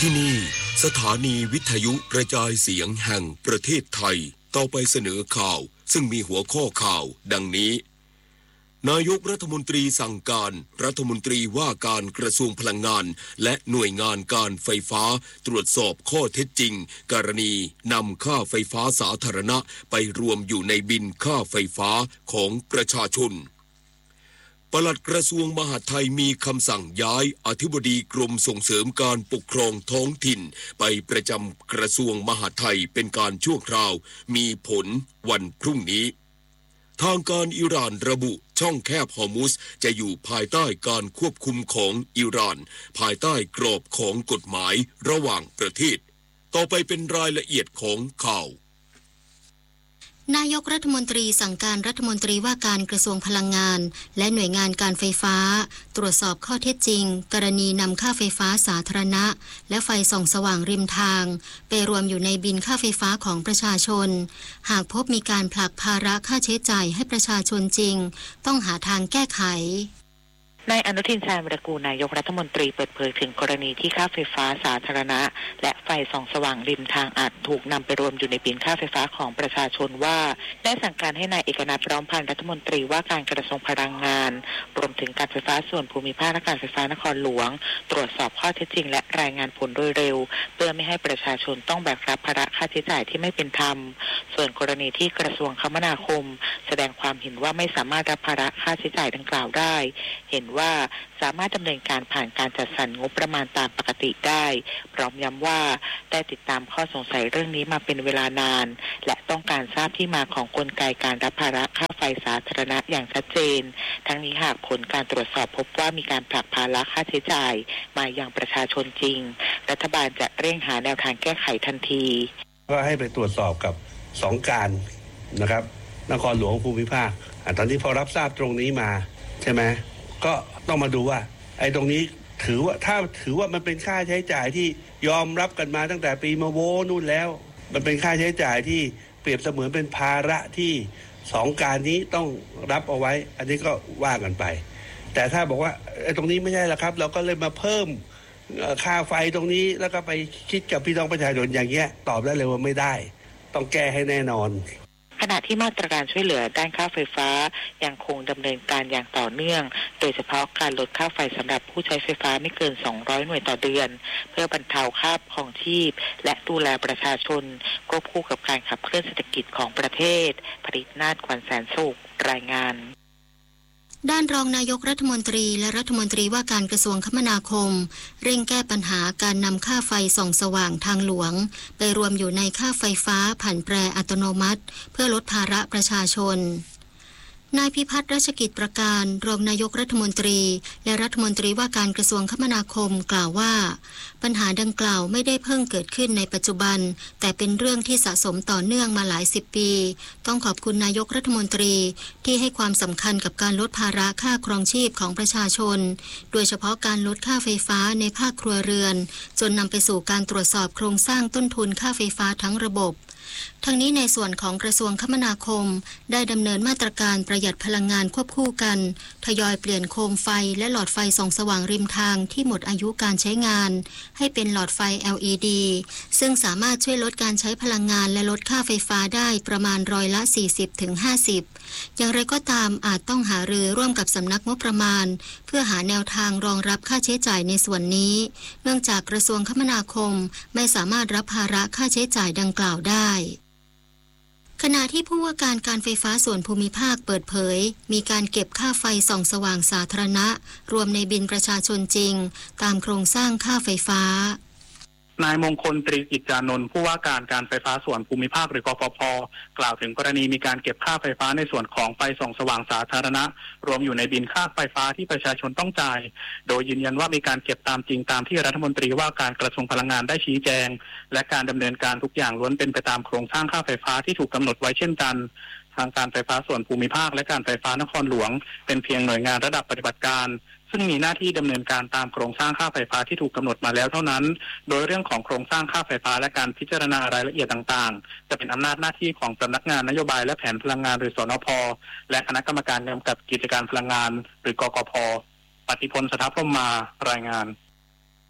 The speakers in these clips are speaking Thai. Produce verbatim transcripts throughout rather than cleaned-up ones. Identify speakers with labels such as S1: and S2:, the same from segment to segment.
S1: ที่นี่สถานีวิทยุกระจายเสียงแห่งประเทศไทยต่อไปเสนอข่าวซึ่งมีหัวข้อข่าวดังนี้นายกรัฐมนตรีสั่งการรัฐมนตรีว่าการกระทรวงพลังงานและหน่วยงานการไฟฟ้าตรวจสอบข้อเท็จจริงกรณีนำค่าไฟฟ้าสาธารณะไปรวมอยู่ในบิลค่าไฟฟ้าของประชาชนปลัดกระทรวงมหาดไทยมีคำสั่งย้ายอธิบดีกรมส่งเสริมการปกครองท้องถิ่นไปประจำกระทรวงมหาดไทยเป็นการชั่วคราวมีผลวันพรุ่งนี้ทางการอิหร่านระบุช่องแคบฮอร์มุซจะอยู่ภายใต้การควบคุมของอิหร่านภายใต้กรอบของกฎหมายระหว่างประเทศต่อไปเป็นรายละเอียดของข่าวน
S2: ายกรัฐมนตรีสั่งการรัฐมนตรีว่าการกระทรวงพลังงานและหน่วยงานการไฟฟ้าตรวจสอบข้อเท็จจริงกรณีนำค่าไฟฟ้าสาธารณะและไฟส่องสว่างริมทางไปรวมอยู่ในบิลค่าไฟฟ้าของประชาชนหากพบมีการผลักภาระค่าใช้จ่ายให้ประชาชนจริงต้องหาทางแก้ไข
S3: นายอนุทินชาญวิรากูลนายกรัฐมนตรีเปิดเผยถึงกรณีที่ค่าไฟฟ้าสาธารณะและไฟส่องสว่างริมทางอาจถูกนำไปรวมอยู่ในบิลค่าไฟฟ้าของประชาชนว่าได้สั่งการให้นายเอกนัท พร้อมพันธ์รัฐมนตรีว่าการกระทรวงพลังงานรวมถึงการไฟฟ้าส่วนภูมิภาคและการไฟฟ้านครหลวงตรวจสอบข้อเท็จจริงและรายงานผลโดยเร็วเพื่อไม่ให้ประชาชนต้องแบกรับภาระค่าใช้จ่ายที่ไม่เป็นธรรมส่วนกรณีที่กระทรวงคมนาคมแสดงความเห็นว่าไม่สามารถรับภาระค่าใช้จ่ายดังกล่าวได้เห็นว่าสามารถดำเนินการผ่านการจัดสรรงบประมาณตามปกติได้พร้อมย้ำว่าได้ติดตามข้อสงสัยเรื่องนี้มาเป็นเวลานานและต้องการทราบที่มาของกลไกการรับภาระค่าไฟสาธารณะอย่างชัดเจนทั้งนี้หากผลการตรวจสอบพบว่ามีการผลักภาระค่าใช้จ่ายมายังประชาชนจริงรัฐบาลจะเร่งหาแนวทางแก้ไขทันที
S4: ก็ให้ไปตรวจสอบกับสองการนะครับนครหลวงภูมิภาคตอนนี้พอรับทราบตรงนี้มาใช่ไหมก็ต้องมาดูว่าไอ้ตรงนี้ถือว่าถ้าถือว่ามันเป็นค่าใช้จ่ายที่ยอมรับกันมาตั้งแต่ปีมาโวนู่นแล้วมันเป็นค่าใช้จ่ายที่เปรียบเสมือนเป็นภาระที่สองการนี้ต้องรับเอาไว้อันนี้ก็ว่ากันไปแต่ถ้าบอกว่าไอ้ตรงนี้ไม่ใช่ละครับเราก็เลยมาเพิ่มค่าไฟตรงนี้แล้วก็ไปคิดกับพี่น้องประชาชนอย่างเงี้ยตอบได้เลยว่าไม่ได้ต้องแก้ให้แน่นอน
S3: ขณะที่มาตรการช่วยเหลือด้านค่าไฟฟ้ายังคงดำเนินการอย่างต่อเนื่องโดยเฉพาะการลดค่าไฟสำหรับผู้ใช้ไฟฟ้าไม่เกินสองร้อยหน่วยต่อเดือนเพื่อบรรเทาค่าครองชีพและดูแลประชาชนควบคู่กับการขับเคลื่อนเศรษฐกิจของประเทศผลิตนาฏ ขวัญแสนสุขรายงาน
S2: ด้านรองนายกรัฐมนตรีและรัฐมนตรีว่าการกระทรวงคมนาคมเร่งแก้ปัญหาการนำค่าไฟส่องสว่างทางหลวงไปรวมอยู่ในค่าไฟฟ้าผันแปรอัตโนมัติเพื่อลดภาระประชาชนนายพิพัฒน์รัชกิจประการรองนายกรัฐมนตรีและรัฐมนตรีว่าการกระทรวงคมนาคมกล่าวว่าปัญหาดังกล่าวไม่ได้เพิ่งเกิดขึ้นในปัจจุบันแต่เป็นเรื่องที่สะสมต่อเนื่องมาหลายสิบปีต้องขอบคุณนายกรัฐมนตรีที่ให้ความสำคัญกับการลดภาระค่าครองชีพของประชาชนโดยเฉพาะการลดค่าไฟฟ้าในภาคครัวเรือนจนนำไปสู่การตรวจสอบโครงสร้างต้นทุนค่าไฟฟ้าทั้งระบบทั้งนี้ในส่วนของกระทรวงคมนาคมได้ดำเนินมาตรการประหยัดพลังงานควบคู่กันทยอยเปลี่ยนโคมไฟและหลอดไฟส่องสว่างริมทางที่หมดอายุการใช้งานให้เป็นหลอดไฟ แอล อี ดี ซึ่งสามารถช่วยลดการใช้พลังงานและลดค่าไฟฟ้าได้ประมาณร้อยละ สี่สิบถึงห้าสิบ อย่างไรก็ตามอาจต้องหารือร่วมกับสำนักงบประมาณเพื่อหาแนวทางรองรับค่าใช้จ่ายในส่วนนี้เนื่องจากกระทรวงคมนาคมไม่สามารถรับภาระค่าใช้จ่ายดังกล่าวได้ขณะที่ผู้ว่าการการไฟฟ้าส่วนภูมิภาคเปิดเผยมีการเก็บค่าไฟส่องสว่างสาธารณะรวมในบิลประชาชนจริงตามโครงสร้างค่าไฟฟ้าน
S5: ายมงคลตรีกิจจานนท์ผู้ว่าการการไฟฟ้าส่วนภูมิภาคหรือกฟผ.กล่าวถึงกรณีมีการเก็บค่าไฟฟ้าในส่วนของไฟส่องสว่างสาธารณะรวมอยู่ในบิลค่าไฟฟ้าที่ประชาชนต้องจ่ายโดยยืนยันว่ามีการเก็บตามจริงตามที่รัฐมนตรีว่าการกระทรวงพลังงานได้ชี้แจงและการดำเนินการทุกอย่างล้วนเป็นไปตามโครงสร้างค่าไฟฟ้าที่ถูกกำหนดไว้เช่นกันทางการไฟฟ้าส่วนภูมิภาคและการไฟฟ้านครหลวงเป็นเพียงหน่วยงานระดับปฏิบัติการซึ่งมีหน้าที่ดำเนินการตามโครงสร้างค่าไฟฟ้าที่ถูกกำหนดมาแล้วเท่านั้นโดยเรื่องของโครงสร้างค่าไฟฟ้าและการพิจารณารายละเอียดต่างๆจะเป็นอำนาจหน้าที่ของสำนักงานนโยบายและแผนพลังงานหรือสนพ.และคณะกรรมการกำกับกิจการพลังงานหรือกกพ.ปฏิพล สถาพรหมมารายงาน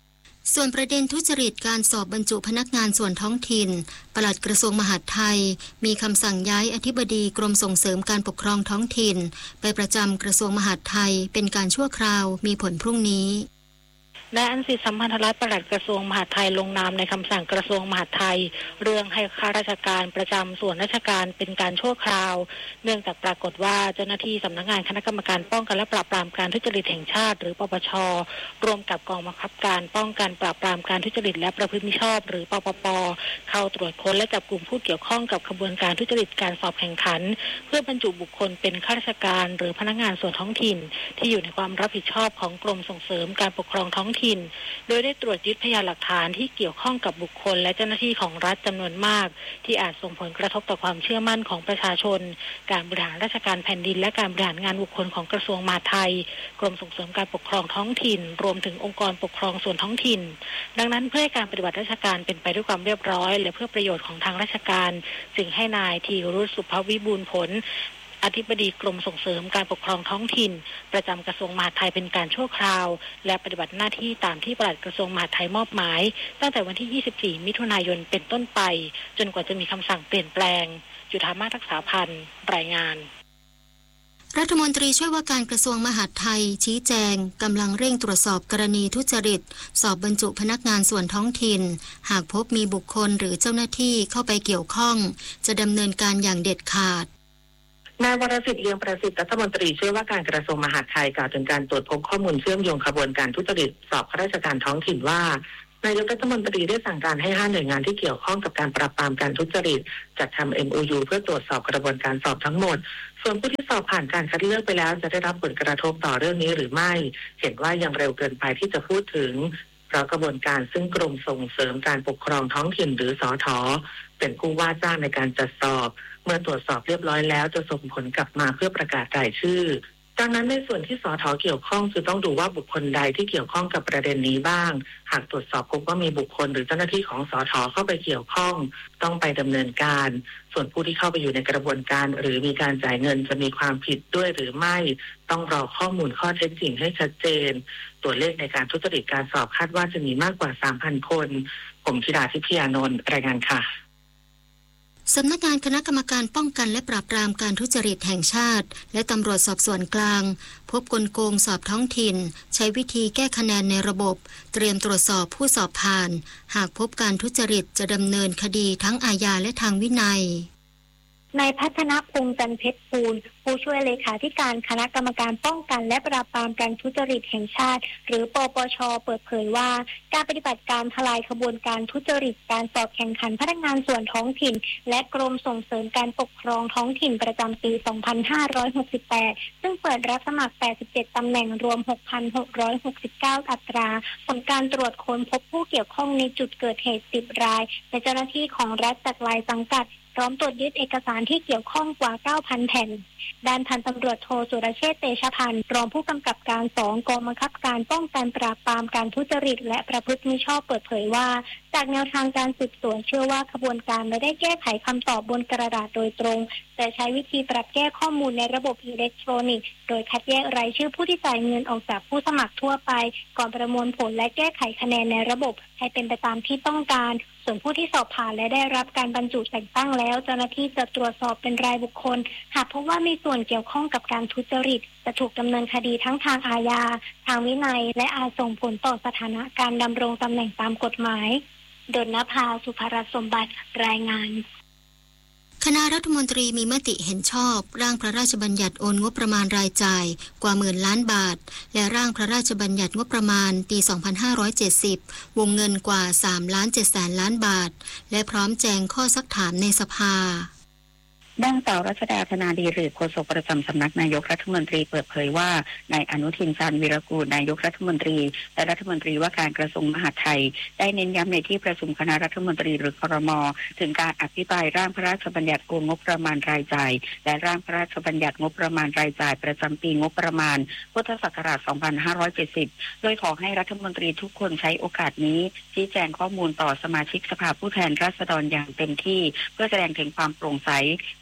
S2: ส่วนประเด็นทุจริตการสอบบรรจุพนักงานส่วนท้องถิ่นปลัดกระทรวงมหาดไทยมีคำสั่งย้ายอธิบดีกรมส่งเสริมการปกครองท้องถิ่นไปประจำกระทรวงมหาดไทยเป็นการชั่วคราวมีผลพรุ่งนี้
S3: นายอัญสิทธิ์สัมพันธรัตน์ปลัดกระทรวงมหาดไทยลงนามในคำสั่งกระทรวงมหาดไทยเรื่องให้ข้าราชการประจำส่วนราชการเป็นการชั่วคราวเนื่องจากปรากฏว่าเจ้าหน้าที่สำนักงานคณะกรรมการป้องกันและปราบปรามการทุจริตแห่งชาติหรือปปช.ร่วมกับกองบังคับการป้องกันปราบปรามการทุจริตและประพฤติมิชอบหรือปปป.เข้าตรวจค้นและจับกลุ่มผู้เกี่ยวข้องกับขบวนการทุจริตการสอบแข่งขันเพื่อบรรจุบุคคลเป็นข้าราชการหรือพนักงานส่วนท้องถิ่นที่อยู่ในความรับผิดชอบของกรมส่งเสริมการปกครองท้องถิ่นโดยได้ตรวจยึดพยานหลักฐานที่เกี่ยวข้องกับบุคคลและเจ้าหน้าที่ของรัฐจำนวนมากที่อาจส่งผลกระทบต่อความเชื่อมั่นของประชาชนการบริหารราชการแผ่นดินและการบริหารงานบุคคลของกระทรวงมหาดไทยกรมส่งเสริมการปกครองท้องถิ่นรวมถึงองค์กรปกครองส่วนท้องถิ่นดังนั้นเพื่อให้การปฏิบัติราชการเป็นไปด้วยความเรียบร้อยและเพื่อประโยชน์ของทางราชการจึงให้นายธีรุษสุภวิบูลย์ผลอธิบดีกรมส่งเสริมการปกครองท้องถิ่นประจำกระทรวงมหาดไทยเป็นการชั่วคราวและปฏิบัติหน้าที่ตามที่ปลัดกระทรวงมหาดไทยมอบหมายตั้งแต่วันที่ยี่สิบสี่มิถุนายนเป็นต้นไปจนกว่าจะมีคำสั่งเปลี่ยนแปลงจุฑามาศรักษาพันธ์รายงาน
S2: รัฐมนตรีช่วยว่าการกระทรวงมหาดไทยชี้แจงกำลังเร่งตรวจสอบกรณีทุจริตสอบบรรจุพนักงานส่วนท้องถิ่นหากพบมีบุคคลหรือเจ้าหน้าที่เข้าไปเกี่ยวข้องจะดำเนินการอย่างเด็ดขาด
S6: นายวรสิทธิ์เลียงประสิทธิ์รัฐมนตรีช่วยว่าการกระทรวงมหาดไทยกล่าวถึงการตรวจพบข้อมูลเชื่อมโยงขบวนการทุจริตสอบข้าราชการท้องถิ่นว่านายกรัฐมนตรีได้สั่งการให้ห้าหน่วยงานที่เกี่ยวข้องกับการปราบปรามการทุจริตจัดทำ เอ็ม โอ ยู เพื่อตรวจสอบกระบวนการสอบทั้งหมดส่วนผู้ที่สอบผ่านการคัดเลือกไปแล้วจะได้รับผลกระทบต่อเรื่องนี้หรือไม่เห็นว่ายังเร็วเกินไปที่จะพูดถึงเพราะกระบวนการซึ่งกรมส่งเสริมการปกครองท้องถิ่นหรือสท.เป็นผู้ว่าจ้างในการจัดสอบเมื่อตรวจสอบเรียบร้อยแล้วจะส่งผลกลับมาเพื่อประกาศรายชื่อดังนั้นในส่วนที่สท.เกี่ยวข้องจะต้องดูว่าบุคคลใดที่เกี่ยวข้องกับประเด็นนี้บ้างหากตรวจสอบพบว่ามีบุคคลหรือเจ้าหน้าที่ของสท.เข้าไปเกี่ยวข้องต้องไปดำเนินการส่วนผู้ที่เข้าไปอยู่ในกระบวนการหรือมีการจ่ายเงินจะมีความผิดด้วยหรือไม่ต้องรอข้อมูลข้อเท็จจริงให้ชัดเจนตัวเลขในการทุจริตการสอบคาดว่าจะมีมากกว่า สามพัน คนผมธิดาทิพยานนท์รายงานค่ะ
S2: สำนักงานคณะกรรมการป้องกันและปราบปรามการทุจริตแห่งชาติและตำรวจสอบสวนกลางพบกลโกงสอบท้องถิ่นใช้วิธีแก้คะแนนในระบบเตรียมตรวจสอบผู้สอบผ่านหากพบการทุจริตจะดำเนินคดีทั้งอาญาและทางวินัย
S7: นายพัฒนพงษ์จันเพชรปูนผู้ช่วยเลขาธิการคณะกรรมการป้องกันและปราบปรามการทุจริตแห่งชาติหรือปปช.เปิดเผยว่าการปฏิบัติการทลายขบวนการทุจริตการสอบแข่งขันพนักงานส่วนท้องถิ่นและกรมส่งเสริมการปกครองท้องถิ่นประจำปี สองพันห้าร้อยหกสิบแปด ซึ่งเปิดรับสมัคร แปดสิบเจ็ด ตำแหน่งรวม หกพันหกร้อยหกสิบเก้า อัตราผลการตรวจค้นพบผู้เกี่ยวข้องในจุดเกิดเหตุสิบรายและเจ้าหน้าที่ของรัฐจากหลายสังกัดพร้อมตรวจยึดเอกสารที่เกี่ยวข้องกว่า เก้าพัน แผ่นด้านพันตำรวจโทสุรเชษฐ์เตชะพันธ์รองผู้กำกับการสองกองบังคับการป้องกันปราบปรามการทุจริตและประพฤติมิชอบเปิดเผยว่าจากแนวทางการสืบสวนเชื่อว่าขบวนการไม่ได้แก้ไขคำตอบบนกระดาษโดยตรงแต่ใช้วิธีปรับแก้ข้อมูลในระบบอิเล็กทรอนิกส์โดยคัดแยกรายชื่อผู้ที่จ่ายเงินออกจากผู้สมัครทั่วไปก่อนประมวลผลและแก้ไขคะแนนในระบบให้เป็นไปตามที่ต้องการส่วนผู้ที่สอบผ่านและได้รับการบรรจุแต่งตั้งแล้วเจ้าหน้าที่จะตรวจสอบเป็นรายบุคคลหากพบว่ามีส่วนเกี่ยวข้องกับการทุจริตจะถูกดำเนินคดีทั้งทางอาญาทางวินัยและอาจส่งผลต่อสถานะการดำรงตำแหน่งตามกฎหมายดลนภาสุภรัตน์สมบัติรายงาน
S2: คณะรัฐมนตรีมีมติเห็นชอบร่างพระราชบัญญัติโอนงบประมาณรายจ่ายกว่าหมื่นล้านบาทและร่างพระราชบัญญัติงบประมาณปี สองพันห้าร้อยเจ็ดสิบ วงเงินกว่า สามล้านเจ็ดแสนล้านบาทและพร้อมแจงข้อซักถามในสภา
S8: ด้านสาวรัชดาธนาดีหรือโฆษกประจำสำนักนายกรัฐมนตรีเปิดเผยว่านายอนุทินชาญวีรกูลนายกรัฐมนตรีและรัฐมนตรีว่าการกระทรวงมหาดไทยได้เน้นย้ำในที่ประชุมคณะรัฐมนตรีหรือครม.ถึงการอภิปรายร่างพระราชบัญญัติโอนงบประมาณรายจ่ายและร่างพระราชบัญญัติงบประมาณรายจ่ายประจำปีงบประมาณพุทธศักราช สองพันห้าร้อยเจ็ดสิบ โดยขอให้รัฐมนตรีทุกคนใช้โอกาสนี้ชี้แจงข้อมูลต่อสมาชิกสภาผู้แทนราษฎรอย่างเต็มที่เพื่อแสดงถึงความโปร่งใส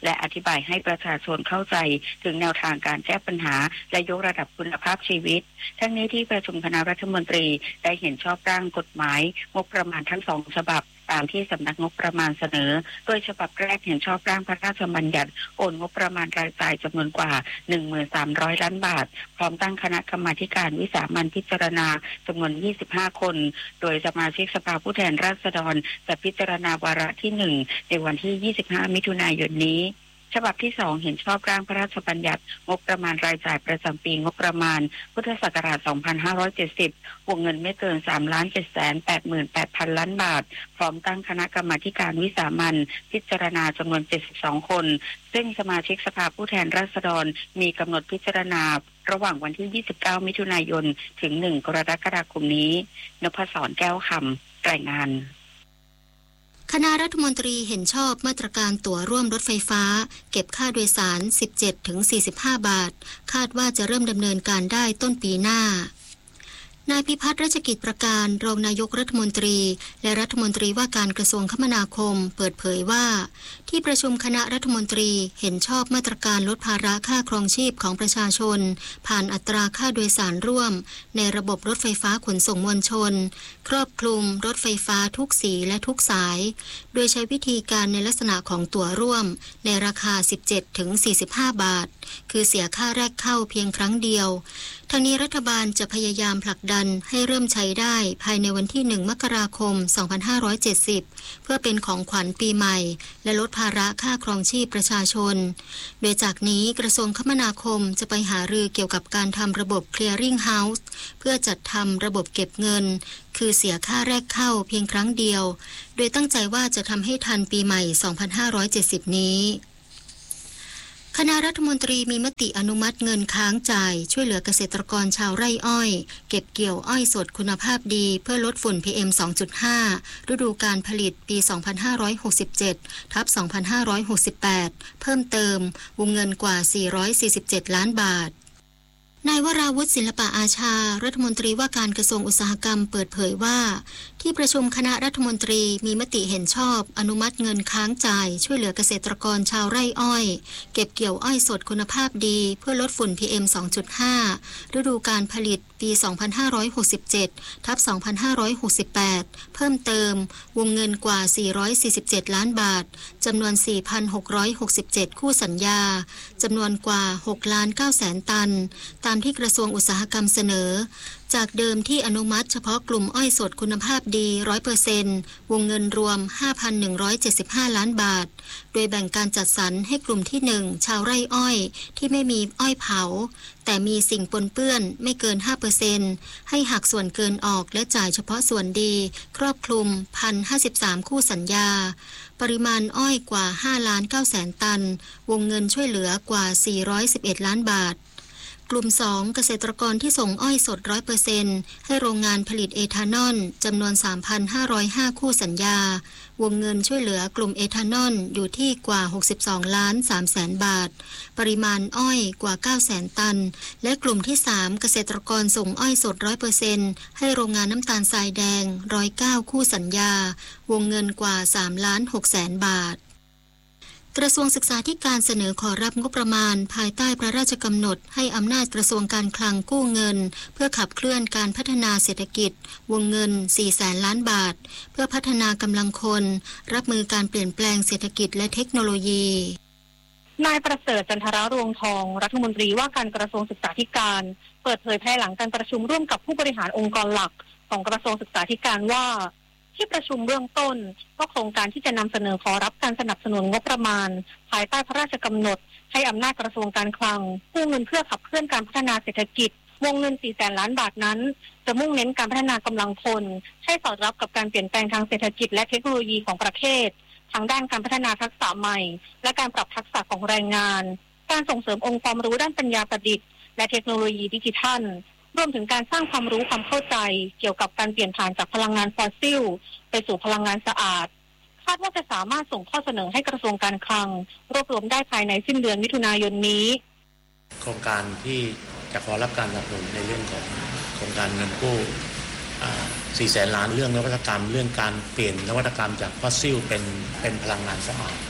S8: และอธิบายให้ประชาชนเข้าใจถึงแนวทางการแก้ปัญหาและยกระดับคุณภาพชีวิตทั้งนี้ที่ประชุมคณะรัฐมนตรีได้เห็นชอบร่างกฎหมายงบประมาณทั้งสองฉบับตามที่สำนักงบประมาณเสนอโดยฉบับแรกเห็นชอบร่างพระราชบัญญัติโอนงบประมาณรายจ่ายจำนวนกว่า หนึ่งพันสามร้อย ล้านบาทพร้อมตั้งคณะกรรมาธิการวิสามัญพิจารณาจำนวนยี่สิบห้าคนโดยสมาชิกสภาผู้แทนราษฎรจะพิจารณาวาระที่หนึ่งในวันที่ยี่สิบห้ามิถุนายนนี้ฉบับที่สองเห็นชอบร่างพระราชบัญญัติงบประมาณรายจ่ายประจำปีงบประมาณพุทธศักราชสองพันห้าร้อยเจ็ดสิบวงเงินไม่เกิน สามล้านเจ็ดแสนแปดหมื่นแปดพัน ล้านบาทพร้อมตั้งคณะกรรมาธิการวิสามัญพิจารณาจำนวนเจ็ดสิบสองคนซึ่งสมาชิกสภาผู้แทนราษฎรมีกำหนดพิจารณาระหว่างวันที่ยี่สิบเก้ามิถุนายนถึงหนึ่งกรกฎาคมนี้นพศรแก้วคำรายงาน
S2: คณะรัฐมนตรีเห็นชอบมาตรการตั๋วร่วมรถไฟฟ้าเก็บค่าโดยสาร สิบเจ็ดถึงสี่สิบห้า บาทคาดว่าจะเริ่มดำเนินการได้ต้นปีหน้านายพิพัฒน์รัชกิจประการรองนายกรัฐมนตรีและรัฐมนตรีว่าการกระทรวงคมนาคมเปิดเผยว่าที่ประชุมคณะรัฐมนตรีเห็นชอบมาตรการลดภาระค่าครองชีพของประชาชนผ่านอัตราค่าโดยสารร่วมในระบบรถไฟฟ้าขนส่งมวลชนครอบคลุมรถไฟฟ้าทุกสีและทุกสายโดยใช้วิธีการในลักษณะของตั๋วร่วมในราคา สิบเจ็ดถึงสี่สิบห้า บาทคือเสียค่าแรกเข้าเพียงครั้งเดียวทางนี้รัฐบาลจะพยายามผลักดันให้เริ่มใช้ได้ภายในวันที่หนึ่งมกราคมสองพันห้าร้อยเจ็ดสิบเพื่อเป็นของขวัญปีใหม่และลดภาระค่าครองชีพประชาชนโดยจากนี้กระทรวงคมนาคมจะไปหารือเกี่ยวกับการทำระบบ Clearing House เพื่อจัดทำระบบเก็บเงินคือเสียค่าแรกเข้าเพียงครั้งเดียวโดยตั้งใจว่าจะทำให้ทันปีใหม่สองพันห้าร้อยเจ็ดสิบนี้คณะรัฐมนตรีมีมติอนุมัติเงินค้างจ่ายช่วยเหลือเกษตรกรชาวไร่อ้อยเก็บเกี่ยวอ้อยสดคุณภาพดีเพื่อลดฝุ่น พี เอ็ม สองจุดห้า ฤดูกาลผลิตปี สองพันห้าร้อยหกสิบเจ็ด ทับ สองพันห้าร้อยหกสิบแปด เพิ่มเติมวงเงินกว่า สี่ร้อยสี่สิบเจ็ด ล้านบาทนายวราวุฒิศิลปะอาชารัฐมนตรีว่าการกระทรวงอุตสาหกรรมเปิดเผยว่าที่ประชุมคณะรัฐมนตรีมีมติเห็นชอบอนุมัติเงินค้างจ่ายช่วยเหลือเกษตรกรชาวไร่อ้อยเก็บเกี่ยวอ้อยสดคุณภาพดีเพื่อลดฝุ่น พี เอ็ม สองจุดห้า ฤดูกาลผลิตปี สองพันห้าร้อยหกสิบเจ็ด ทับ สองพันห้าร้อยหกสิบแปด เพิ่มเติมวงเงินกว่า สี่ร้อยสี่สิบเจ็ด ล้านบาทจำนวน สี่พันหกร้อยหกสิบเจ็ด คู่สัญญาจำนวนกว่า หกล้านเก้าแสน ตันตามที่กระทรวงอุตสาหกรรมเสนอจากเดิมที่อนุมัติเฉพาะกลุ่มอ้อยสดคุณภาพดี หนึ่งร้อยเปอร์เซ็นต์ วงเงินรวม ห้าพันหนึ่งร้อยเจ็ดสิบห้า ล้านบาทโดยแบ่งการจัดสรรให้กลุ่มที่หนึ่งชาวไร่อ้อยที่ไม่มีอ้อยเผาแต่มีสิ่งปนเปื้อนไม่เกิน ห้าเปอร์เซ็นต์ ให้หักส่วนเกินออกและจ่ายเฉพาะส่วนดีครอบคลุม หนึ่งพันห้าสิบสาม คู่สัญญาปริมาณอ้อยกว่า ห้าล้านเก้าแสน ตันวงเงินช่วยเหลือกว่า สี่ร้อยสิบเอ็ด ล้านบาทกลุ่มสองเกษตรกรที่ส่งอ้อยสด หนึ่งร้อยเปอร์เซ็นต์ ให้โรงงานผลิตเอทานอลจำนวน สามพันห้าร้อยห้า คู่สัญญาวงเงินช่วยเหลือกลุ่มเอทานอลอยู่ที่กว่า หกสิบสองล้านสามแสน บาทปริมาณอ้อยกว่า เก้าแสน ตันและกลุ่มที่สามเกษตรกรส่งอ้อยสด หนึ่งร้อยเปอร์เซ็นต์ ให้โรงงานน้ำตาลทรายแดงหนึ่งร้อยเก้าคู่สัญญาวงเงินกว่า สามล้านหกแสน บาทกระทรวงศึกษาธิการเสนอขอรับงบประมาณภายใต้พระราชกำหนดให้อำนาจกระทรวงการคลังกู้เงินเพื่อขับเคลื่อนการพัฒนาเศรษฐกิจวงเงิน สี่แสน ล้านบาทเพื่อพัฒนากำลังคนรับมือการเปลี่ยนแปลงเศรษฐกิจและเทคโนโลยี
S7: นายประเสริฐจันทรรวงทองรัฐมนตรีว่าการกระทรวงศึกษาธิการเปิดเผยภายหลังการประชุมร่วมกับผู้บริหารองค์กรหลักของกระทรวงศึกษาธิการว่าที่ประชุมเบื้องต้นก็โครงการที่จะนำเสนอขอรับการสนับสนุนงบประมาณภายใต้พระราชกำหนดให้อำนาจกระทรวงการคลังกู้เงินเพื่อขับเคลื่อนการพัฒนาเศรษฐกิจวงเงิน สี่แสน ล้านบาทนั้นจะมุ่งเน้นการพัฒนากำลังคนให้สอดรับกับการเปลี่ยนแปลงทางเศรษฐกิจและเทคโนโลยีของประเทศทางด้านการพัฒนาทักษะใหม่และการปรับทักษะของแรงงานการส่งเสริมองค์ความรู้ด้านปัญญาประดิษฐ์และเทคโนโลยีดิจิทัลรวมถึงการสร้างความรู้ความเข้าใจเกี่ยวกับการเปลี่ยนผ่านจากพลังงานฟอสซิลไปสู่พลังงานสะอาดคาดว่าจะสามารถส่งข้อเสนอให้กระทรวงการคลังรวบรวมได้ภายในสิ้นเดือนมิถุนายนนี้
S9: โครงการที่จะขอรับการสนับสนุนในเรื่องของโครงการเงินกู้สี่แสนล้านเรื่องนวัตกรรมเรื่องการเปลี่ยนนวัตกรรมจากฟอสซิลเป็นเป็นพลังงานสะอาด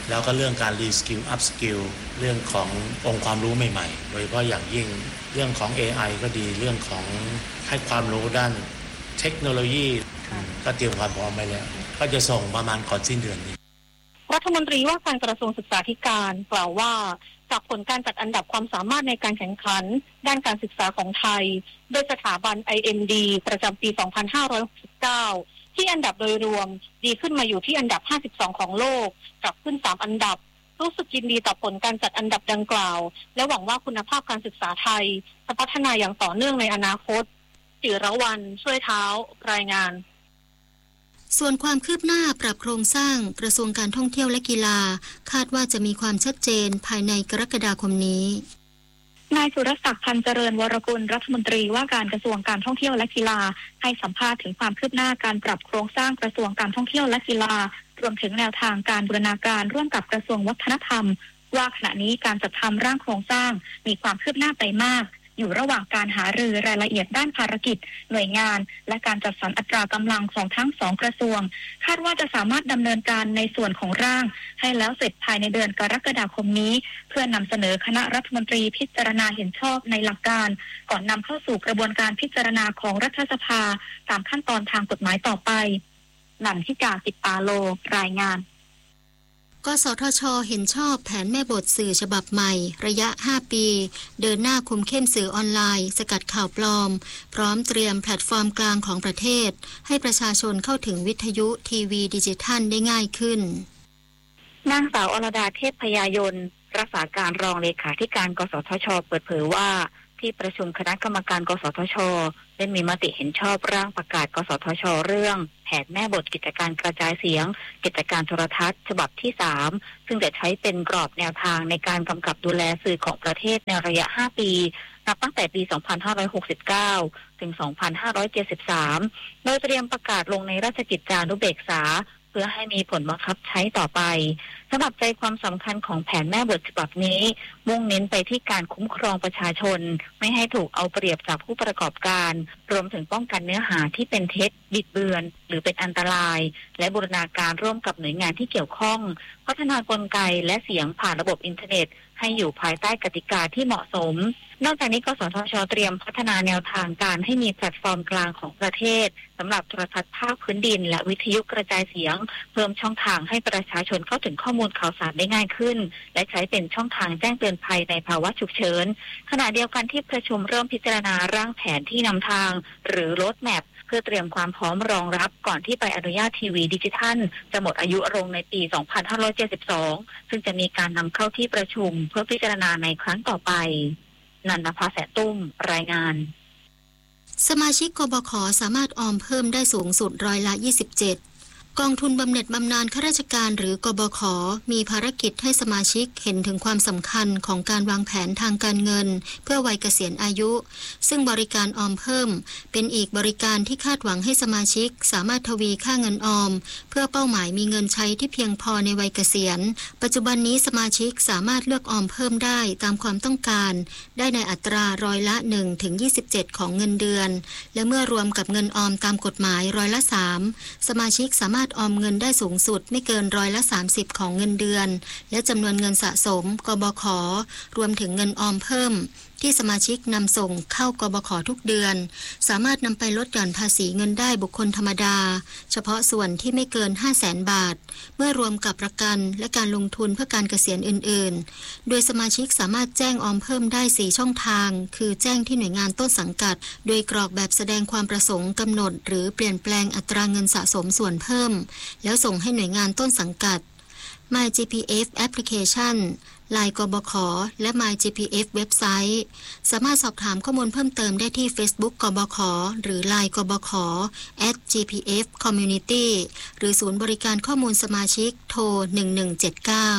S9: แล้วก็เรื่องการรีสกิลอัพสกิลเรื่องขององค์ความรู้ใหม่ๆโดยเฉพาะอย่างยิ่งเรื่องของ เอ ไอ ก็ดีเรื่องของให้ความรู้ด้านเทคโนโลยีก็เตรียมความพร้อมไปแล้วก็จะส่งประมาณก่อนสิ้นเดือนนี้
S10: รัฐมนตรีว่าการกระทรวงศึกษาธิการกล่าวว่าจากผลการจัดอันดับความสามารถในการแข่งขันด้านการศึกษาของไทยโดยสถาบัน ไอ เอ็ม ดี ประจำปี สองพันห้าร้อยหกสิบเก้า ที่อันดับโดยรวมดีขึ้นมาอยู่ที่อันดับ ห้าสิบสอง ของโลกกลับขึ้น สาม อันดับรู้สึกยินดีต่อผลการจัดอันดับดังกล่าวและหวังว่าคุณภาพการศึกษาไทยจะพัฒนาอย่างต่อเนื่องในอนาคตจิรวรรณช่วยเท้ารายงาน
S2: ส่วนความคืบหน้าปรับโครงสร้างกระทรวงการท่องเที่ยวและกีฬาคาดว่าจะมีความชัดเจนภายในกรกฎาคมนี้
S10: นายสุรศักดิ์พันธ์เจริญวรกุลรัฐมนตรีว่าการกระทรวงการท่องเที่ยวและกีฬาให้สัมภาษณ์ถึงความคืบหน้าการปรับโครงสร้างกระทรวงการท่องเที่ยวและกีฬารวมถึงแนวทางการบูรณาการร่วมกับกระทรวงวัฒนธรรมว่าขณะนี้การจัดทำร่างโครงสร้างมีความคืบหน้าไปมากอยู่ระหว่างการหารือรายละเอียดด้านภารกิจหน่วยงานและการจัดสรรอัตรากำลังของทั้งสองกระทรวงคาดว่าจะสามารถดำเนินการในส่วนของร่างให้แล้วเสร็จภายในเดือนกรกฎาคมนี้เพื่อนำเสนอคณะรัฐมนตรีพิจารณาเห็นชอบในหลักการก่อนนำเข้าสู่กระบวนการพิจารณาของรัฐสภาตามขั้นตอนทางกฎหมายต่อไปนันทิกา จิตตาโลรายงาน
S2: กสทช.เห็นชอบแผนแม่บทสื่อฉบับใหม่ระยะห้าปีเดินหน้าคุมเข้มสื่อออนไลน์สกัดข่าวปลอมพร้อมเตรียมแพลตฟอร์มกลางของประเทศให้ประชาชนเข้าถึงวิทยุทีวีดิจิทัลได้ง่ายขึ้น
S8: นางสาวอรดาเทพพยายนรักษาการรองเลขาธิการกสทช.เปิดเผยว่าที่ประชุมคณะกรรมการกสทช.ได้มีมติเห็นชอบร่างประกาศกสทช.เรื่องแผนแม่บทกิจการกระจายเสียงกิจการโทรทัศน์ฉบับที่สามซึ่งจะใช้เป็นกรอบแนวทางในการกำกับดูแลสื่อของประเทศในระยะห้าปีนับตั้งแต่ปี สองพันห้าร้อยหกสิบเก้า ถึง สองพันห้าร้อยเจ็ดสิบสาม โดยเตรียมประกาศลงในราชกิจจานุเบกษาเพื่อให้มีผลบังคับใช้ต่อไปสำหรับใจความสำคัญของแผนแม่บทฉบับนี้มุ่งเน้นไปที่การคุ้มครองประชาชนไม่ให้ถูกเอาเปรียบจากผู้ประกอบการรวมถึงป้องกันเนื้อหาที่เป็นเท็จบิดเบือนหรือเป็นอันตรายและบูรณาการร่วมกับหน่วยงานที่เกี่ยวข้องพัฒนากลไกและเสียงผ่านระบบอินเทอร์เน็ตให้อยู่ภายใต้กติกาที่เหมาะสมนอกจากนี้กสทช.เตรียมพัฒนาแนวทางการให้มีแพลตฟอร์มกลางของประเทศสำหรับโทรทัศน์ภาคพื้นดินและวิทยุกระจายเสียงเพิ่มช่องทางให้ประชาชนเข้าถึงข้อมูลข่าวสารได้ง่ายขึ้นและใช้เป็นช่องทางแจ้งเตือนภัยในภาวะฉุกเฉินขณะเดียวกันที่ประชุมเริ่มพิจารณาร่างแผนที่นำทางหรือโรดแมปเพื่อเตรียมความพร้อมรองรับก่อนที่ใบอนุญาตทีวีดิจิทัลจะหมดอายุลงในปี สองพันห้าร้อยเจ็ดสิบสอง ซึ่งจะมีการนำเข้าที่ประชุมเพื่อพิจารณาในครั้งต่อไปนันทภาแสตุ้มรายงาน
S2: สมาชิกกบข.สามารถออมเพิ่มได้สูงสุดร้อยละยี่สิบเจ็ดกองทุนบำเหน็จบำนาญข้าราชการหรือกบข.มีภารกิจให้สมาชิกเห็นถึงความสำคัญของการวางแผนทางการเงินเพื่อวัยเกษียณอายุซึ่งบริการออมเพิ่มเป็นอีกบริการที่คาดหวังให้สมาชิกสามารถทวีค่าเงินออมเพื่อเป้าหมายมีเงินใช้ที่เพียงพอในวัยเกษียณปัจจุบันนี้สมาชิกสามารถเลือกออมเพิ่มได้ตามความต้องการได้ในอัตราร้อยละ หนึ่งถึงยี่สิบเจ็ด ของเงินเดือนและเมื่อรวมกับเงินออมตามกฎหมายร้อยละสามสมาชิกสามารถออมเงินได้สูงสุดไม่เกินร้อยละสามสิบของเงินเดือนและจำนวนเงินสะสมกบข.รวมถึงเงินออมเพิ่มที่สมาชิกนำส่งเข้ากบข.ทุกเดือนสามารถนำไปลดหย่อนภาษีเงินได้บุคคลธรรมดาเฉพาะส่วนที่ไม่เกิน ห้าแสน บาทเมื่อรวมกับประกันและการลงทุนเพื่อการเกษียณอื่นๆโดยสมาชิกสามารถแจ้งออมเพิ่มได้สี่ช่องทางคือแจ้งที่หน่วยงานต้นสังกัดโดยกรอกแบบแสดงความประสงค์กำหนดหรือเปลี่ยนแปลงอัตราเงินสะสมส่วนเพิ่มแล้วส่งให้หน่วยงานต้นสังกัด My จี พี เอฟ Application ไลน์ กบข.และ My จี พี เอฟ เว็บไซต์สามารถสอบถามข้อมูลเพิ่มเติมได้ที่ Facebook กบข.หรือ ไลน์ กบข. แอท จี พี เอฟ คอมมิวนิตี้ หรือศูนย์บริการข้อมูลสมาชิกโทรหนึ่งหนึ่งเจ็ดเก้า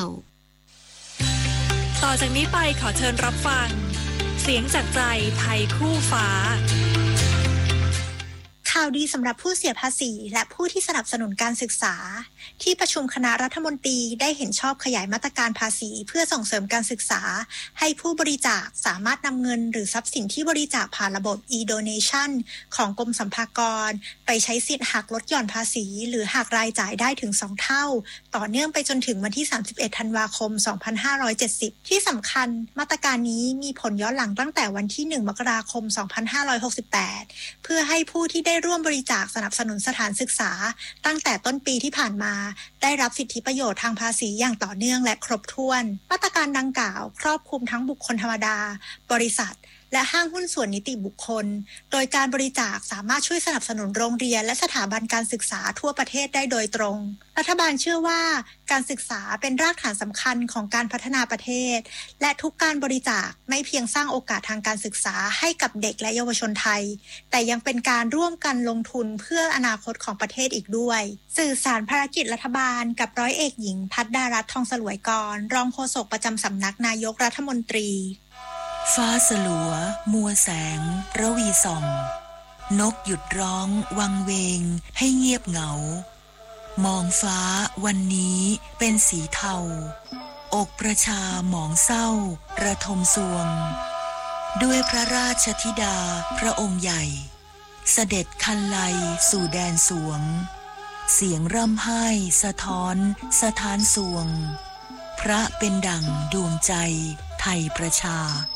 S11: ต่อจากนี้ไปขอเชิญรับฟังเสียงจากใจไทยคู่ฟ้า
S12: ข่าวดีสำหรับผู้เสียภาษีและผู้ที่สนับสนุนการศึกษาที่ประชุมคณะรัฐมนตรีได้เห็นชอบขยายมาตรการภาษีเพื่อส่งเสริมการศึกษาให้ผู้บริจาคสามารถนำเงินหรือทรัพย์สินที่บริจาคผ่านระบบ e-donation ของกรมสรรพากรไปใช้สิทธิ์หักลดหย่อนภาษีหรือหักรายจ่ายได้ถึงสองเท่าต่อเนื่องไปจนถึงวันที่สามสิบเอ็ดธันวาคมสองพันห้าร้อยเจ็ดสิบที่สำคัญมาตรการนี้มีผลย้อนหลังตั้งแต่วันที่หนึ่งมกราคมสองพันห้าร้อยหกสิบแปดเพื่อให้ผู้ที่ได้ร่วมบริจาคสนับสนุนสถานศึกษาตั้งแต่ต้นปีที่ผ่านมาได้รับสิทธิประโยชน์ทางภาษีอย่างต่อเนื่องและครบถ้วนมาตรการดังกล่าวครอบคลุมทั้งบุคคลธรรมดาบริษัทและห้างหุ้นส่วนนิติบุคคลโดยการบริจาคสามารถช่วยสนับสนุนโรงเรียนและสถาบันการศึกษาทั่วประเทศได้โดยตรงรัฐบาลเชื่อว่าการศึกษาเป็นรากฐานสำคัญของการพัฒนาประเทศและทุกการบริจาคไม่เพียงสร้างโอกาสทางการศึกษาให้กับเด็กและเยาวชนไทยแต่ยังเป็นการร่วมกันลงทุนเพื่ออนาคตของประเทศอีกด้วยสื่อสารภารกิจรัฐบาลกับร้อยเอกหญิงภัทรดารัตน์ทองสลวยกรรองโฆษกประจำสำนักนายกรัฐมนตรี
S13: ฟ้าสลัวมัวแสงระวีส่องนกหยุดร้องวังเวงให้เงียบเหงามองฟ้าวันนี้เป็นสีเทาอกประชาหมองเศร้าระทมสวงด้วยพระราชธิดาพระองค์ใหญ่เสด็จคันไลสู่แดนสวงเสียงร่ำไห้สะท้อนสถานสวงพระเป็นดั่งดวงใจไทยประชา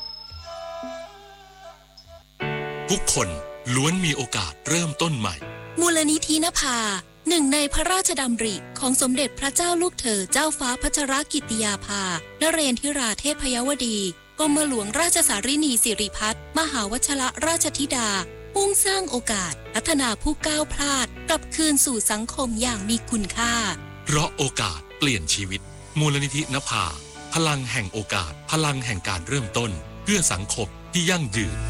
S14: ทุกคนล้วนมีโอกาสเริ่มต้นใหม่
S11: มูลนิธินภาหนึ่งในพระราชดำริของสมเด็จพระเจ้าลูกเธอเจ้าฟ้าพัชรกิติยาภานเรนทิราเทพยวดีกรมหลวงราชสารินีสิริพัฒน์มหาวชรราชธิดามุ่งสร้างโอกาสพัฒนาผู้ก้าวพลาดกลับคืนสู่สังคมอย่างมีคุณค่า
S14: เพราะโอกาสเปลี่ยนชีวิตมูลนิธินภาพลังแห่งโอกาสพลังแห่งการเริ่มต้นเพื่อสังคมที่ยั่งยืน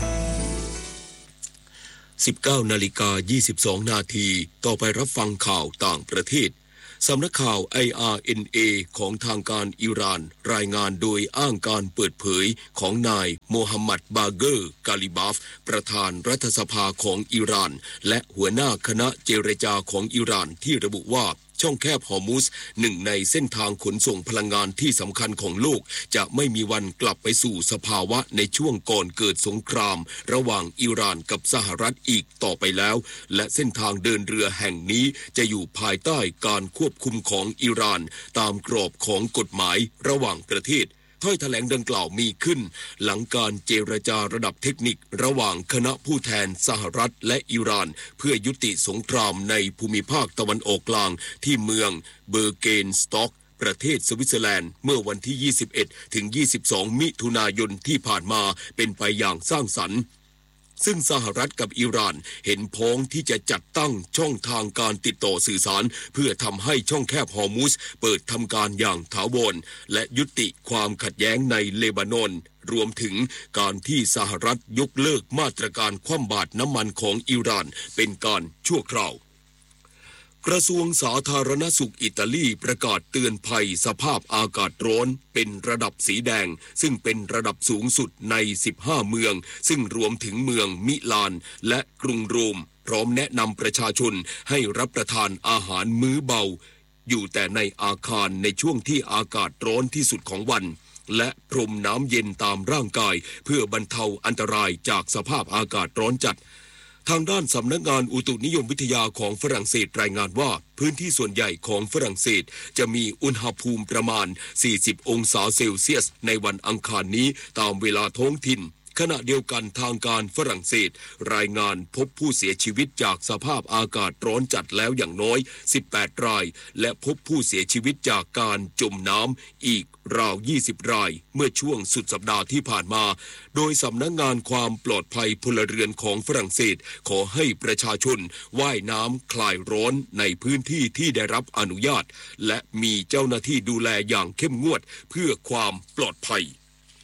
S1: สิบเก้านาฬิกายี่สิบสองนาทีต่อไปรับฟังข่าวต่างประเทศสำนักข่าว ไอ อาร์ เอ็น เอ ของทางการอิหร่านรายงานโดยอ้างการเปิดเผยของนายโมฮัมหมัดบาเกอร์กาลิบาฟประธานรัฐสภาของอิหร่านและหัวหน้าคณะเจรจาของอิหร่านที่ระบุว่าช่องแคบฮอร์มุซหนึ่งในเส้นทางขนส่งพลังงานที่สำคัญของโลกจะไม่มีวันกลับไปสู่สภาวะในช่วงก่อนเกิดสงครามระหว่างอิหร่านกับสหรัฐอีกต่อไปแล้วและเส้นทางเดินเรือแห่งนี้จะอยู่ภายใต้การควบคุมของอิหร่านตามกรอบของกฎหมายระหว่างประเทศถ้อยแถลงดังกล่าวมีขึ้นหลังการเจรจาระดับเทคนิคระหว่างคณะผู้แทนสหรัฐและอิหร่านเพื่อยุติสงครามในภูมิภาคตะวันออกกลางที่เมืองเบอร์เกนสต็อกประเทศสวิตเซอร์แลนด์เมื่อวันที่ยี่สิบเอ็ดถึงยี่สิบสองมิถุนายนที่ผ่านมาเป็นไปอย่างสร้างสรรค์ซึ่งสหรัฐกับอิหร่านเห็นพ้องที่จะจัดตั้งช่องทางการติดต่อสื่อสารเพื่อทำให้ช่องแคบฮอร์มุซเปิดทำการอย่างถาวรและยุติความขัดแย้งในเลบานอนรวมถึงการที่สหรัฐยกเลิกมาตรการคว่ำบาตรน้ำมันของอิหร่านเป็นการชั่วคราวกระทรวงสาธารณสุขอิตาลีประกาศเตือนภัยสภาพอากาศร้อนเป็นระดับสีแดงซึ่งเป็นระดับสูงสุดในสิบห้าเมืองซึ่งรวมถึงเมืองมิลานและกรุงโรมพร้อมแนะนำประชาชนให้รับประทานอาหารมื้อเบาอยู่แต่ในอาคารในช่วงที่อากาศร้อนที่สุดของวันและพรมน้ำเย็นตามร่างกายเพื่อบรรเทาอันตรายจากสภาพอากาศร้อนจัดทางด้านสำนักงานอุตุนิยมวิทยาของฝรั่งเศสรายงานว่าพื้นที่ส่วนใหญ่ของฝรั่งเศสจะมีอุณหภูมิประมาณสี่สิบองศาเซลเซียสในวันอังคารนี้ตามเวลาท้องถิ่นขณะเดียวกันทางการฝรั่งเศสรายงานพบผู้เสียชีวิตจากสภาพอากาศร้อนจัดแล้วอย่างน้อยสิบแปดรายและพบผู้เสียชีวิตจากการจมน้ำอีกราวยี่สิบรายเมื่อช่วงสุดสัปดาห์ที่ผ่านมาโดยสำนักงานความปลอดภัยพลเรือนของฝรั่งเศสขอให้ประชาชนว่ายน้ำคลายร้อนในพื้นที่ที่ได้รับอนุญาตและมีเจ้าหน้าที่ดูแลอย่างเข้มงวดเพื่อความปลอดภัย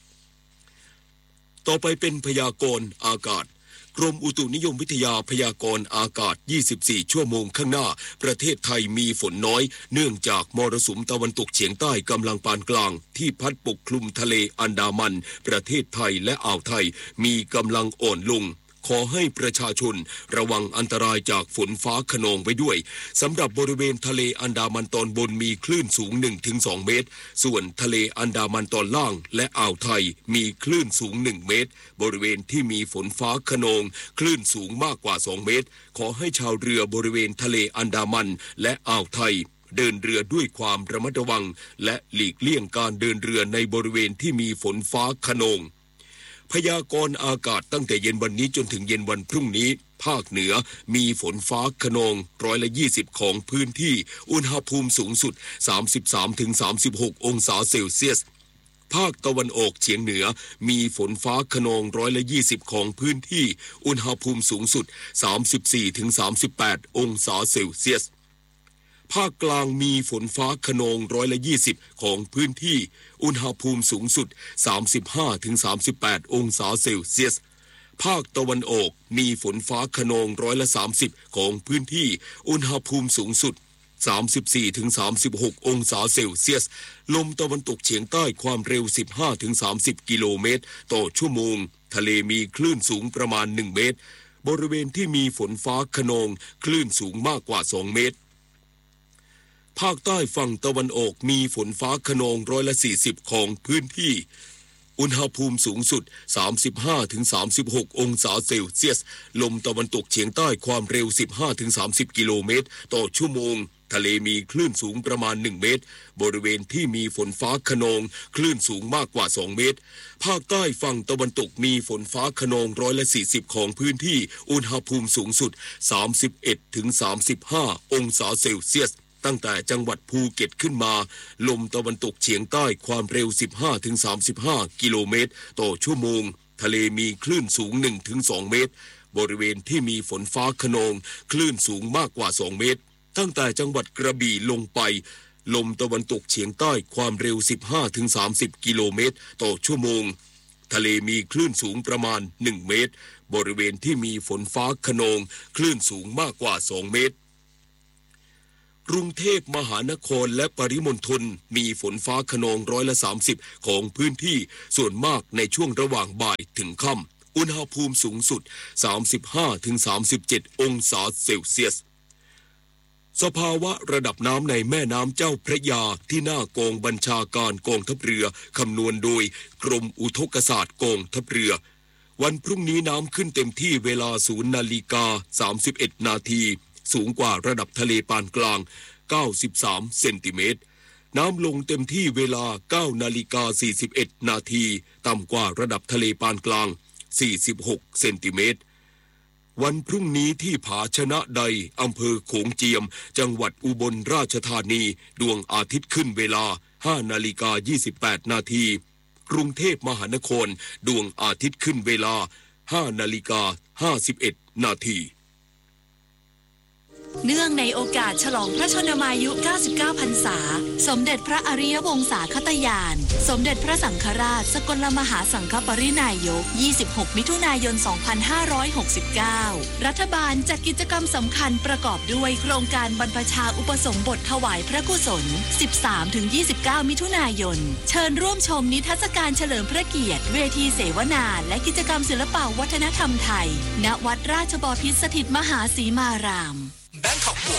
S1: ต่อไปเป็นพยากรณ์อากาศกรมอุตุนิยมวิทยาพยากรณ์อากาศยี่สิบสี่ชั่วโมงข้างหน้าประเทศไทยมีฝนน้อยเนื่องจากมรสุมตะวันตกเฉียงใต้กำลังปานกลางที่พัดปกคลุมทะเลอันดามันประเทศไทยและอ่าวไทยมีกำลังอ่อนลงขอให้ประชาชนระวังอันตรายจากฝนฟ้าคะนองไว้ด้วยสำหรับบริเวณทะเลอันดามันตอนบนมีคลื่นสูง หนึ่งถึงสอง เมตรส่วนทะเลอันดามันตอนล่างและอ่าวไทยมีคลื่นสูงหนึ่งเมตรบริเวณที่มีฝนฟ้าคะนองคลื่นสูงมากกว่าสองเมตรขอให้ชาวเรือบริเวณทะเลอันดามันและอ่าวไทยเดินเรือด้วยความระมัดระวังและหลีกเลี่ยงการเดินเรือในบริเวณที่มีฝนฟ้าคะนองพยากรณ์อากาศตั้งแต่เย็นวันนี้จนถึงเย็นวันพรุ่งนี้ภาคเหนือมีฝนฟ้าคะนองร้อยละยี่สิบของพื้นที่อุณหภูมิสูงสุด สามสิบสามถึงสามสิบหก องศาเซลเซียสภาคตะวันออกเฉียงเหนือมีฝนฟ้าคะนองร้อยละยี่สิบของพื้นที่อุณหภูมิสูงสุด สามสิบสี่ถึงสามสิบแปด องศาเซลเซียสภาคกลางมีฝนฟ้าคะนองร้อยละยี่สิบของพื้นที่อุณหภูมิสูงสุด สามสิบห้าถึงสามสิบแปด องศาเซลเซียสภาคตะวันออกมีฝนฟ้าคะนองร้อยละสามสิบของพื้นที่อุณหภูมิสูงสุด สามสิบสี่ถึงสามสิบหก องศาเซลเซียสลมตะวันตกเฉียงใต้ความเร็ว สิบห้าถึงสามสิบ กิโลเมตรต่อชั่วโมงทะเลมีคลื่นสูงประมาณหนึ่งเมตรบริเวณที่มีฝนฟ้าคะนองคลื่นสูงมากกว่าสองเมตรภาคใต้ฝั่งตะวันออกมีฝนฟ้าคะนองร้อยละสี่สิบของพื้นที่อุณหภูมิสูงสุด สามสิบห้าถึงสามสิบหก องศาเซลเซียสลมตะวันตกเฉียงใต้ความเร็ว สิบห้าถึงสามสิบ กิโลเมตรต่อชั่วโมงทะเลมีคลื่นสูงประมาณหนึ่งเมตรบริเวณที่มีฝนฟ้าคะนองคลื่นสูงมากกว่าสองเมตรภาคใต้ฝั่งตะวันตกมีฝนฟ้าคะนองร้อยละสี่สิบของพื้นที่อุณหภูมิสูงสุด สามสิบเอ็ดถึงสามสิบห้า องศาเซลเซียสตั้งแต่จังหวัดภูเก็ตขึ้นมาลมตะวันตกเฉียงใต้ความเร็ว สิบห้าถึงสามสิบห้า กิโลเมตรต่อชั่วโมงทะเลมีคลื่นสูง หนึ่งถึงสอง เมตรบริเวณที่มีฝนฟ้าคะนองคลื่นสูงมากกว่าสองเมตรตั้งแต่จังหวัดกระบี่ลงไปลมตะวันตกเฉียงใต้ความเร็ว สิบห้าถึงสามสิบ กิโลเมตรต่อชั่วโมงทะเลมีคลื่นสูงประมาณหนึ่งเมตรบริเวณที่มีฝนฟ้าคะนองคลื่นสูงมากกว่าสองเมตรกรุงเทพมหานครและปริมณฑลมีฝนฟ้าคะนองร้อยละสามสิบของพื้นที่ส่วนมากในช่วงระหว่างบ่ายถึงค่ำอุณหภูมิสูงสุด สามสิบห้าถึงสามสิบเจ็ด องศาเซลเซียสสภาวะระดับน้ำในแม่น้ำเจ้าพระยาที่หน้ากองบัญชาการกองทัพเรือคำนวณโดยกรมอุทกศาสตร์กองทัพเรือวันพรุ่งนี้น้ำขึ้นเต็มที่เวลาศูนย์นาฬิกาสามสิบเอ็ดนาทีสูงกว่าระดับทะเลปานกลางเก้าสิบสามเซนติเมตรน้ำลงเต็มที่เวลาเก้านาฬิกาสี่สิบเอ็ดนาทีต่ำกว่าระดับทะเลปานกลางสี่สิบหกเซนติเมตรวันพรุ่งนี้ที่ผาชนะใดอำเภอโขงเจียมจังหวัดอุบลราชธานีดวงอาทิตย์ขึ้นเวลาห้านาฬิกายี่สิบแปดนาทีกรุงเทพมหานครดวงอาทิตย์ขึ้นเวลาห้านาฬิกาห้าสิบเอ็ดนาที
S11: เนื่องในโอกาสฉลองพระชนมายุ เก้าสิบเก้า พรรษาสมเด็จพระอริยวงศาคตยาน สมเด็จพระสังฆราชสกลมหาสังฆปรินายก ยี่สิบหก มิถุนายน สองพันห้าร้อยหกสิบเก้า รัฐบาลจัดกิจกรรมสำคัญประกอบด้วยโครงการบรรพชาอุปสมบทถวายพระกุศล สิบสามถึงยี่สิบเก้า มิถุนายน เชิญร่วมชมนิทรรศการเฉลิมพระเกียรติเวทีเสวนาและกิจกรรมศิลปวัฒนธรรมไทยณวัดราชบพิตรสถิตมหาสีมาราม
S15: แบงคอกบวก